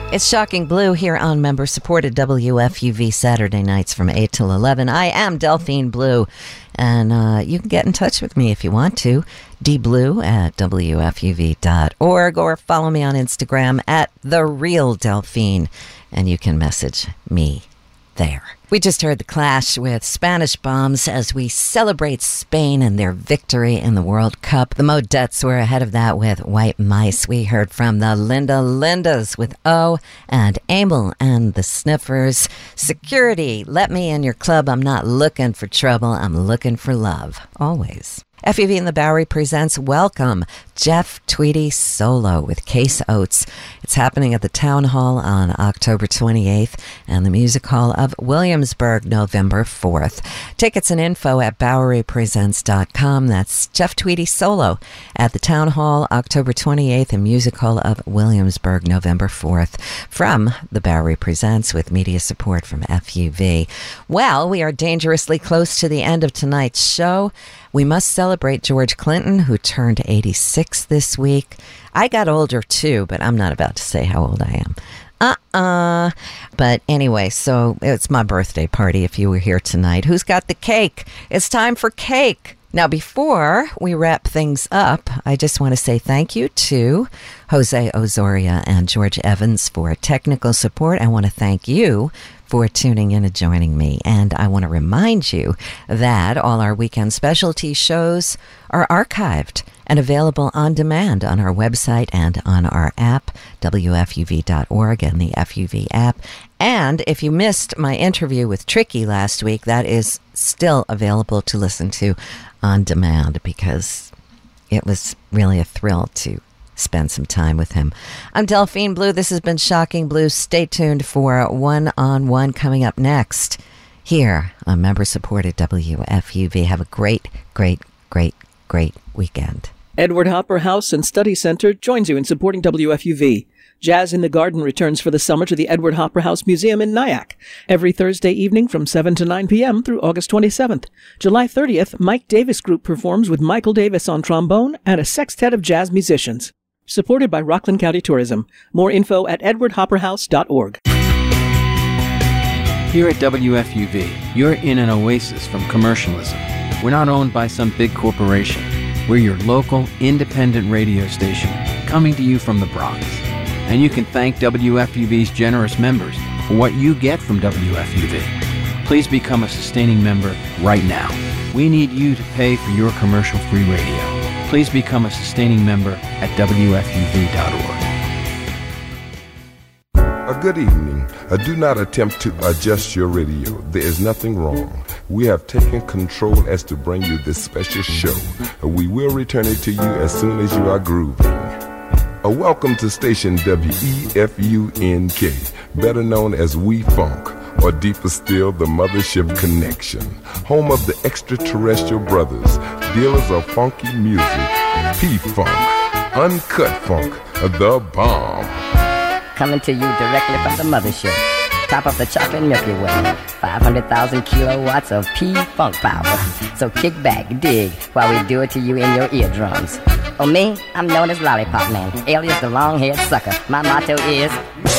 It's Shocking Blue here on member-supported WFUV Saturday nights from 8 till 11. I am Delphine Blue, and you can get in touch with me if you want to. dblue@wfuv.org, or follow me on Instagram at TheRealDelphine, and you can message me there. We just heard The Clash with Spanish Bombs as we celebrate Spain and their victory in the World Cup. The Modettes were ahead of that with White Mice. We heard from the Linda Lindas with O, and Amel and the Sniffers. Security, let me in your club. I'm not looking for trouble. I'm looking for love. Always. FUV in the Bowery presents Welcome, Jeff Tweedy Solo with Case Oates. It's happening at the Town Hall on October 28th and the Music Hall of Williamsburg November 4th. Tickets and info at BoweryPresents.com. That's Jeff Tweedy Solo at the Town Hall October 28th and Music Hall of Williamsburg November 4th from the Bowery Presents with media support from FUV. Well, we are dangerously close to the end of tonight's show. We must celebrate George Clinton, who turned 86 this week. I got older too, but I'm not about to say how old I am. But anyway, so it's my birthday party if you were here tonight. Who's got the cake? It's time for cake. Now, before we wrap things up, I just want to say thank you to Jose Ozoria and George Evans for technical support. I want to thank you for tuning in and joining me. And I want to remind you that all our weekend specialty shows are archived and available on demand on our website and on our app, WFUV.org and the FUV app. And if you missed my interview with Tricky last week, that is still available to listen to on demand because it was really a thrill to spend some time with him. I'm Delphine Blue. This has been Shocking Blue. Stay tuned for One-on-One coming up next here on member-supported WFUV. Have a great, great, great, great weekend. Edward Hopper House and Study Center joins you in supporting WFUV. Jazz in the Garden returns for the summer to the Edward Hopper House Museum in Nyack every Thursday evening from 7 to 9 p.m. through August 27th. July 30th, Mike Davis Group performs with Michael Davis on trombone and a sextet of jazz musicians. Supported by Rockland County Tourism. More info at edwardhopperhouse.org. Here at WFUV, you're in an oasis from commercialism. We're not owned by some big corporation. We're your local, independent radio station, coming to you from the Bronx. And you can thank WFUV's generous members for what you get from WFUV. Please become a sustaining member right now. We need you to pay for your commercial-free radio. Please become a sustaining member at WFUV.org. A good evening. Do not attempt to adjust your radio. There is nothing wrong. We have taken control as to bring you this special show. We will return it to you as soon as you are grooving. Welcome to station WEFUNK, better known as We Funk, or deeper still, the Mothership Connection, home of the extraterrestrial brothers, dealers of funky music, P-Funk, Uncut Funk, the bomb. Coming to you directly from the Mothership, top of the chocolate Milky Way, 500,000 kilowatts of P-Funk power. So kick back, dig, while we do it to you in your eardrums. Oh, me? I'm known as Lollipop Man, alias the long-haired sucker. My motto is...